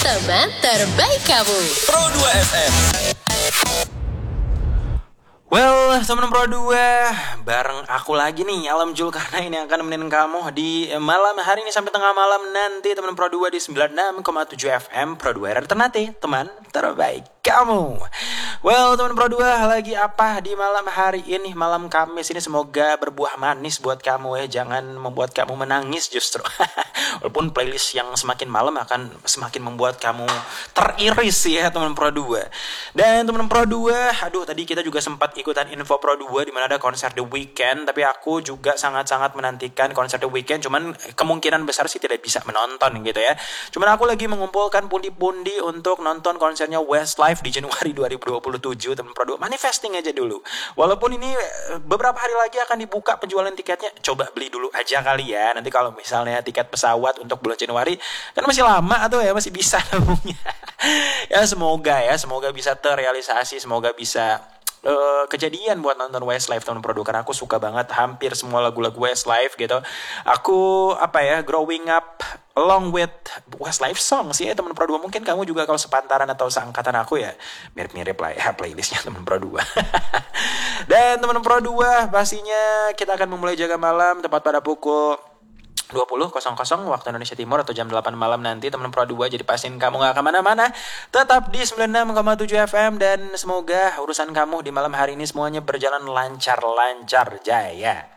Teman terbaik kamu. Pro 2 FM. Well, teman Pro 2, bareng aku lagi nih, Alam Zulkarnain yang akan nemenin kamu di malam hari ini sampai tengah malam nanti, teman Pro 2 di 96,7 FM, Pro 2 Ternate, teman terbaik kamu. Well, teman Pro 2, lagi apa di malam hari ini, malam Kamis ini, semoga berbuah manis buat kamu ya, jangan membuat kamu menangis justru. Walaupun playlist yang semakin malam akan semakin membuat kamu teriris ya, teman Pro 2. Dan teman Pro 2, aduh tadi kita juga sempat ikutan info Pro 2 di mana ada konser The Weeknd, tapi aku juga sangat-sangat menantikan konser The Weeknd, cuman kemungkinan besar sih tidak bisa menonton gitu ya. Cuman aku lagi mengumpulkan pundi-pundi untuk nonton konsernya Westlife di Januari 2027, teman Pro 2. Manifesting aja dulu. Walaupun ini beberapa hari lagi akan dibuka penjualan tiketnya, coba beli dulu aja kali ya. Nanti kalau misalnya tiket pesawat untuk bulan Januari kan masih lama atau ya masih bisa nabungnya. Ya semoga bisa terrealisasi, semoga bisa kejadian buat nonton Westlife, teman Pro 2, karena aku suka banget hampir semua lagu-lagu Westlife gitu. Aku growing up along with Westlife songs ya, teman Pro 2. Mungkin kamu juga kalau sepantaran atau seangkatan aku ya mirip-mirip lah ya playlistnya, teman Pro 2. Dan teman Pro 2, pastinya kita akan memulai jaga malam tepat pada pukul 20.00 waktu Indonesia Timur atau jam 8 malam nanti, teman Pro 2. Jadi pastiin kamu gak kemana-mana, tetap di 96,7 FM. Dan semoga urusan kamu di malam hari ini semuanya berjalan lancar-lancar jaya.